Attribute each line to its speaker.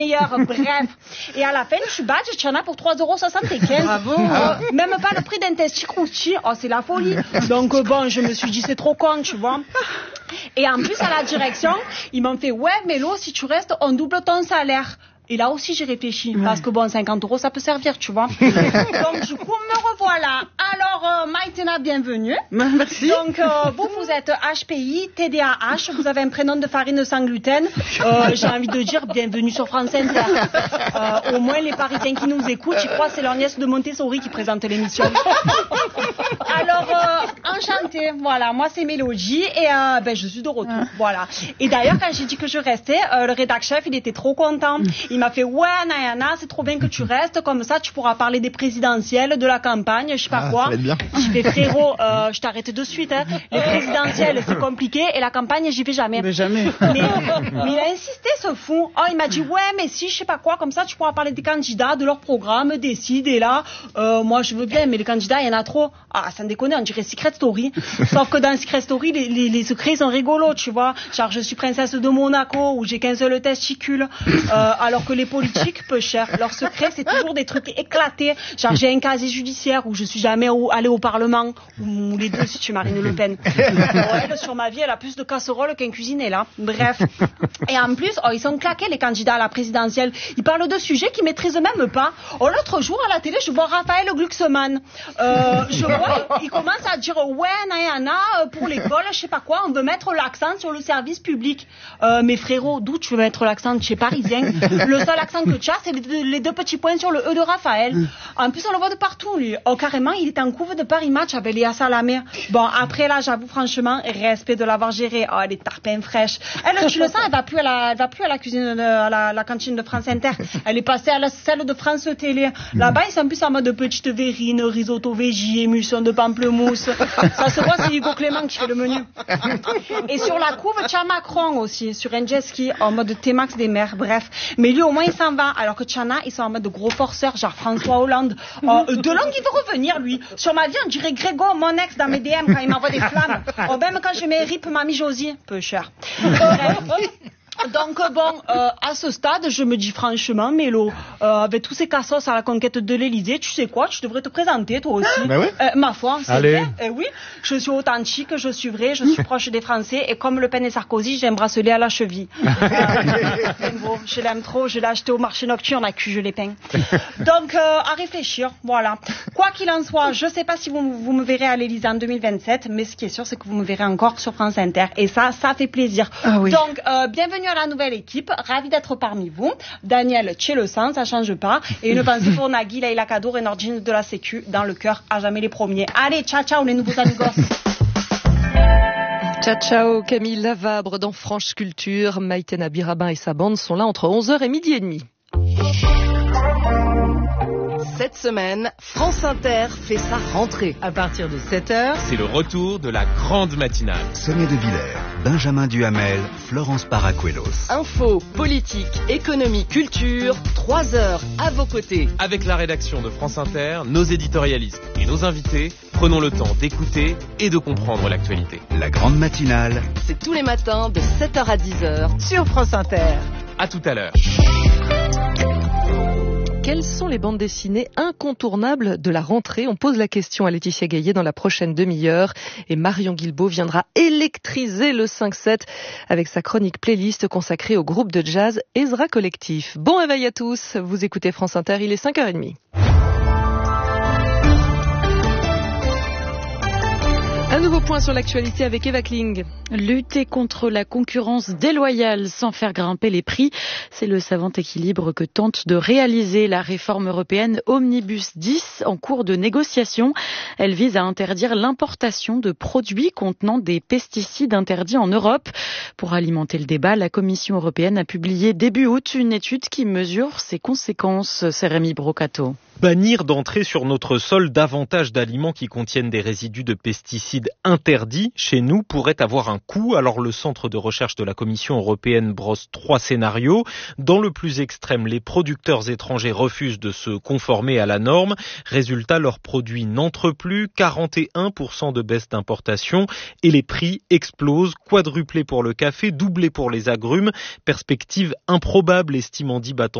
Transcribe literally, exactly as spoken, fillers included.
Speaker 1: meilleur, bref. Et à la fin, je suis badge, tu en as pour trois euros soixante-quinze.
Speaker 2: Bravo.
Speaker 1: Euh, même pas le prix d'un testi crousti. Oh, c'est la folie. Donc, euh, bon, je me suis dit, c'est trop con, tu vois. Et en plus, à la direction, ils m'ont fait, ouais, Mélo, si tu restes, on double ton salaire. Et là aussi, j'ai réfléchi. Ouais. Parce que bon, cinquante euros, ça peut servir, tu vois. Donc, du coup, me revoilà. Alors, euh, Maïtena, bienvenue.
Speaker 2: Merci.
Speaker 1: Donc, euh, vous, vous êtes H P I, T D A H. Vous avez un prénom de farine sans gluten. Euh, j'ai envie de dire bienvenue sur France Inter. Euh, au moins, les Parisiens qui nous écoutent, je crois que c'est leur nièce de Montessori qui présente l'émission. Alors, euh, enchantée. Voilà, moi, c'est Mélodie. Et euh, ben, je suis de retour. Ah. Voilà. Et d'ailleurs, quand j'ai dit que je restais, euh, le rédac chef, il était trop content. Il m'a fait, ouais, Nayana, c'est trop bien que tu restes, comme ça, tu pourras parler des présidentielles, de la campagne, je sais pas ah, quoi. Je fais, frérot, euh, je t'arrête de suite, hein. Les présidentielles, c'est compliqué, et la campagne, j'y vais jamais.
Speaker 2: Mais jamais.
Speaker 1: Mais, mais il a insisté, ce fou. Oh, il m'a dit, ouais, mais si, je sais pas quoi, comme ça, tu pourras parler des candidats, de leur programme, des ci, des là. Euh, moi, je veux bien, mais les candidats, il y en a trop. Ah, sans déconner, on dirait Secret Story. Sauf que dans Secret Story, les, les, les secrets sont rigolos, tu vois. Genre, je suis princesse de Monaco, où j'ai qu'un seul testicule. Euh, alors que les politiques, peu cher. Leur secret, c'est toujours des trucs éclatés. Genre, j'ai un casier judiciaire où je suis jamais allée au Parlement, ou les deux si tu Marine Le Pen. Ouais, sur ma vie, elle a plus de casseroles qu'un cuisinier, là. Bref. Et en plus, oh, ils sont claqués, les candidats à la présidentielle. Ils parlent de sujets qu'ils maîtrisent même pas. Oh, l'autre jour, à la télé, je vois Raphaël Glucksmann. Euh, je vois, il commence à dire, ouais, Nayana, pour l'école, je sais pas quoi, on veut mettre l'accent sur le service public. Euh, mais frérot, d'où tu veux mettre l'accent chez Parisien? Le seul accent que tu as, c'est les deux, les deux petits points sur le E de Raphaël. En plus, on le voit de partout, lui. Oh, carrément, il est en couve de Paris Match avec Léa Salamé. Bon, après, là, j'avoue, franchement, respect de l'avoir géré. Oh, elle est tarpin fraîche. Elle, tu le sens, elle va plus à la, elle va plus à la cuisine, de, à la, la cantine de France Inter. Elle est passée à la celle de France Télé. Là-bas, ils sont plus en mode petite verrine, risotto veggie, émulsion de pamplemousse. Ça se voit, c'est Hugo Clément qui fait le menu. Et sur la couve, tu as Macron aussi, sur un jet ski, en mode T-Max des mers. Bref. Mais lui, au moins, il s'en va. Alors que Tchana, ils sont en mode de gros forceurs, genre François Hollande. Oh, euh, Delongue, il veut revenir, lui. Sur ma vie, on dirait Grégo, mon ex, dans mes D M, quand il m'envoie des flammes. Oh, même quand je mets rip mamie Josie. Peu cher. Bref. Donc bon, euh, à ce stade, je me dis franchement, Mélo, euh, avec tous ces cassos à la conquête de l'Élysée, tu sais quoi, tu devrais te présenter toi aussi.
Speaker 3: Ben oui.
Speaker 1: euh, ma foi, c'est
Speaker 3: Allez.
Speaker 1: vrai. Eh oui, je suis authentique, je suis vrai, je suis proche des Français, et comme Le Pen et Sarkozy, j'ai un bracelet à la cheville. Euh, bon, je l'aime trop, je l'ai acheté au marché nocturne à cul, je l'ai peint. Donc euh, à réfléchir, voilà. Quoi qu'il en soit, je sais pas si vous, vous me verrez à l'Élysée en deux mille vingt-sept, mais ce qui est sûr, c'est que vous me verrez encore sur France Inter, et ça, ça fait plaisir.
Speaker 2: Ah oui.
Speaker 1: Donc euh, bienvenue à la nouvelle équipe, ravi d'être parmi vous. Daniel Tchélesan, ça change pas. Et une pensée pour Nagui, Laïla Kadour et Nordine de la Sécu, dans le cœur, à jamais les premiers. Allez, ciao ciao les nouveaux amigos.
Speaker 4: Ciao ciao Camille Lavabre dans France Culture. Maïtena Birabin et sa bande sont là entre onze heures et midi et demi.
Speaker 5: Cette semaine, France Inter fait sa rentrée. À partir de sept heures,
Speaker 6: c'est le retour de la grande matinale.
Speaker 7: Sonia De Villers, Benjamin Duhamel, Florence Paracuelos.
Speaker 5: Info, politique, économie, culture, trois heures à vos côtés.
Speaker 6: Avec la rédaction de France Inter, nos éditorialistes et nos invités, prenons le temps d'écouter et de comprendre l'actualité.
Speaker 7: La grande matinale,
Speaker 5: c'est tous les matins de sept heures à dix heures sur France Inter.
Speaker 6: À tout à l'heure.
Speaker 4: Quelles sont les bandes dessinées incontournables de la rentrée? On pose la question à Laetitia Gaillet dans la prochaine demi-heure et Marion Guilbault viendra électriser le cinq sept avec sa chronique playlist consacrée au groupe de jazz Ezra Collectif. Bon réveil à tous, vous écoutez France Inter, il est cinq heures trente. Un nouveau point sur l'actualité avec Eva Kling.
Speaker 8: Lutter contre la concurrence déloyale sans faire grimper les prix, c'est le savant équilibre que tente de réaliser la réforme européenne Omnibus dix en cours de négociation. Elle vise à interdire l'importation de produits contenant des pesticides interdits en Europe. Pour alimenter le débat, la Commission européenne a publié début août une étude qui mesure ses conséquences. C'est Rémi Brocato.
Speaker 2: Bannir d'entrer sur notre sol davantage d'aliments qui contiennent des résidus de pesticides interdits chez nous pourrait avoir un coût. Alors le centre de recherche de la Commission européenne brosse trois scénarios. Dans le plus extrême, les producteurs étrangers refusent de se conformer à la norme. Résultat, leurs produits n'entrent plus, quarante et un pour cent de baisse d'importation et les prix explosent, quadruplés pour le café, doublés pour les agrumes. Perspective improbable, estime Andy Battant